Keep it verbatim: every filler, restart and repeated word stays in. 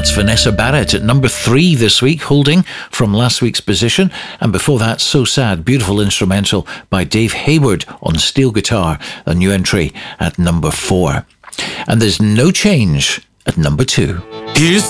That's Vanessa Barrett at number three this week, holding from last week's position. And before that, So Sad, beautiful instrumental by Dave Hayward on steel guitar, a new entry at number four. And there's No Change at number two. Here's